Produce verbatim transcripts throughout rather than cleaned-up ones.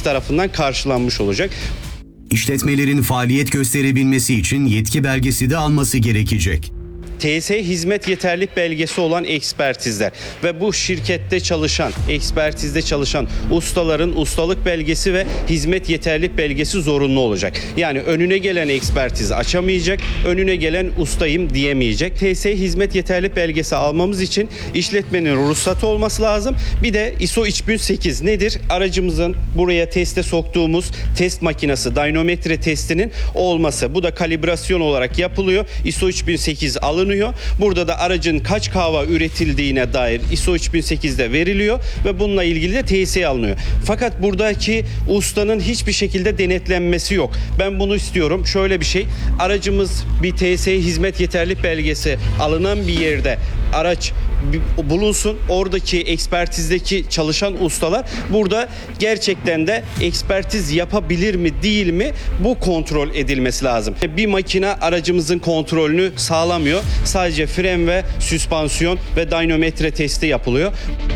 tarafından karşılanmış olacak. İşletmelerin faaliyet gösterebilmesi için yetki belgesi de alması gerekecek. T S E hizmet yeterlilik belgesi olan ekspertizler ve bu şirkette çalışan, ekspertizde çalışan ustaların ustalık belgesi ve hizmet yeterlilik belgesi zorunlu olacak. Yani önüne gelen ekspertiz açamayacak, önüne gelen ustayım diyemeyecek. T S E hizmet yeterlilik belgesi almamız için işletmenin ruhsatı olması lazım. Bir de I S O üç bin sekiz nedir? Aracımızın buraya teste soktuğumuz test makinesi, dynometre testinin olması. Bu da kalibrasyon olarak yapılıyor. I S O üç bin sekiz alınıyor. Burada da aracın kaç kahva üretildiğine dair I S O üç bin sekizde veriliyor ve bununla ilgili de T S E alınıyor. Fakat buradaki ustanın hiçbir şekilde denetlenmesi yok. Ben bunu istiyorum. Şöyle bir şey, aracımız bir T S E hizmet yeterlilik belgesi alınan bir yerde araç bulunsun. Oradaki ekspertizdeki çalışan ustalar burada gerçekten de ekspertiz yapabilir mi değil mi bu kontrol edilmesi lazım. Bir makine aracımızın kontrolünü sağlamıyor. Sadece fren ve süspansiyon ve dynometre testi yapılıyor.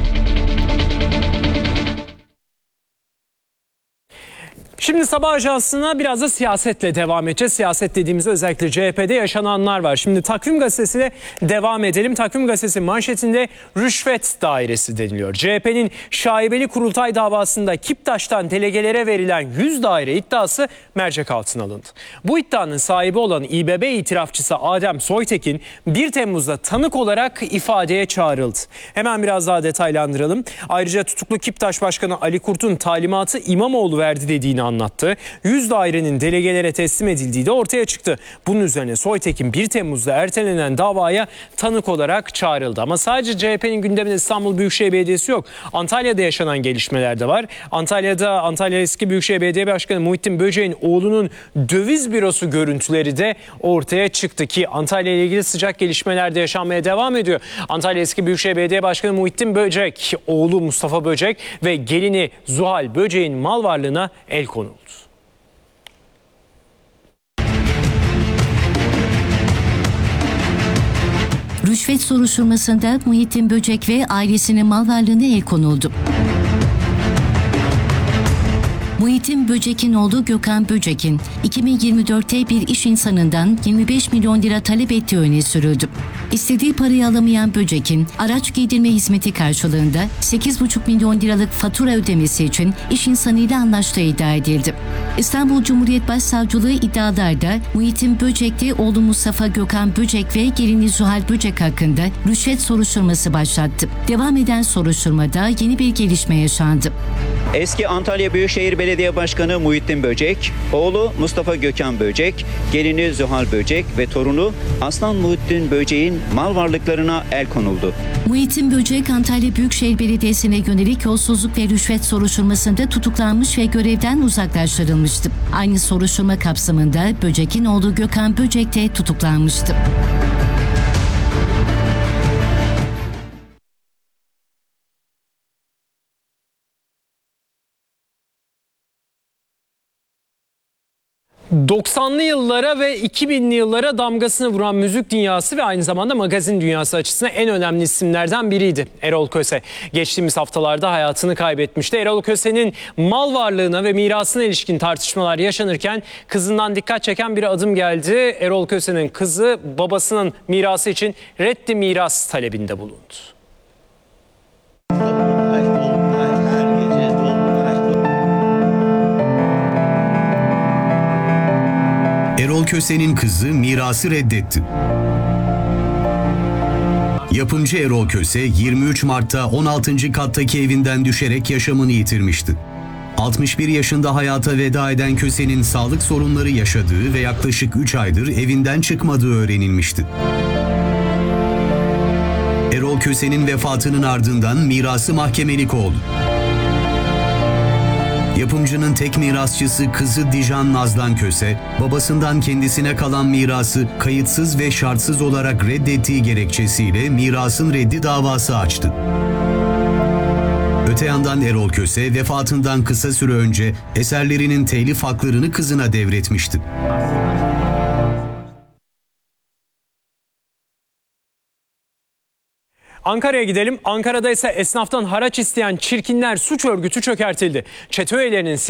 Şimdi sabah ajansına biraz da siyasetle devam edeceğiz. Siyaset dediğimizde özellikle C H P'de yaşananlar var. Şimdi Takvim Gazetesi'ne devam edelim. Takvim Gazetesi manşetinde rüşvet dairesi deniliyor. C H P'nin şaibeli kurultay davasında Kiptaş'tan delegelere verilen yüz daire iddiası mercek altına alındı. Bu iddianın sahibi olan İBB itirafçısı Adem Soytekin bir Temmuz'da tanık olarak ifadeye çağrıldı. Hemen biraz daha detaylandıralım. Ayrıca tutuklu Kiptaş Başkanı Ali Kurt'un talimatı İmamoğlu verdi dediğini anlattı. yüz dairenin delegelere teslim edildiği de ortaya çıktı. Bunun üzerine Soytekin bir Temmuz'da ertelenen davaya tanık olarak çağrıldı. Ama sadece C H P'nin gündeminde İstanbul Büyükşehir Belediyesi yok. Antalya'da yaşanan gelişmeler de var. Antalya'da Antalya eski Büyükşehir Belediye Başkanı Muhittin Böcek'in oğlunun döviz bürosu görüntüleri de ortaya çıktı ki Antalya ile ilgili sıcak gelişmeler de yaşanmaya devam ediyor. Antalya eski Büyükşehir Belediye Başkanı Muhittin Böcek, oğlu Mustafa Böcek ve gelini Zuhal Böcek'in mal varlığına el konuldu. Rüşvet soruşturmasında Muhittin Böcek ve ailesinin mal varlığına el konuldu. Muhittin Böcek'in oğlu Gökhan Böcek'in iki bin yirmi dörtte bir iş insanından yirmi beş milyon lira talep ettiği öne sürüldü. İstediği parayı alamayan Böcek'in araç giydirme hizmeti karşılığında sekiz buçuk milyon liralık fatura ödemesi için iş insanıyla anlaştığı iddia edildi. İstanbul Cumhuriyet Başsavcılığı iddialarda Muhittin Böcek'le oğlu Mustafa Gökhan Böcek ve gelini Zuhal Böcek hakkında rüşvet soruşturması başlattı. Devam eden soruşturmada yeni bir gelişme yaşandı. Eski Antalya Büyükşehir Belediye Başkanı Muhittin Böcek, oğlu Mustafa Gökhan Böcek, gelini Zuhal Böcek ve torunu Aslan Muhittin Böcek'in mal varlıklarına el konuldu. Muhittin Böcek, Antalya Büyükşehir Belediyesi'ne yönelik yolsuzluk ve rüşvet soruşturmasında tutuklanmış ve görevden uzaklaştırılmıştı. Aynı soruşturma kapsamında Böcek'in oğlu Gökhan Böcek de tutuklanmıştı. doksanlı yıllara ve iki binli yıllara damgasını vuran müzik dünyası ve aynı zamanda magazin dünyası açısından en önemli isimlerden biriydi Erol Köse. Geçtiğimiz haftalarda hayatını kaybetmişti. Erol Köse'nin mal varlığına ve mirasına ilişkin tartışmalar yaşanırken kızından dikkat çeken bir adım geldi. Erol Köse'nin kızı babasının mirası için reddi miras talebinde bulundu. Erol Köse'nin kızı mirası reddetti. Yapımcı Erol Köse yirmi üç Mart'ta on altıncı kattaki evinden düşerek yaşamını yitirmişti. altmış bir yaşında hayata veda eden Köse'nin sağlık sorunları yaşadığı ve yaklaşık üç aydır evinden çıkmadığı öğrenilmişti. Erol Köse'nin vefatının ardından mirası mahkemelik oldu. Yapımcının tek mirasçısı kızı Dijan Nazlan Köse, babasından kendisine kalan mirası kayıtsız ve şartsız olarak reddettiği gerekçesiyle mirasın reddi davası açtı. Öte yandan Erol Köse vefatından kısa süre önce eserlerinin telif haklarını kızına devretmişti. Ankara'ya gidelim. Ankara'da ise esnaftan haraç isteyen çirkinler suç örgütü çökertildi. Çete üyelerinin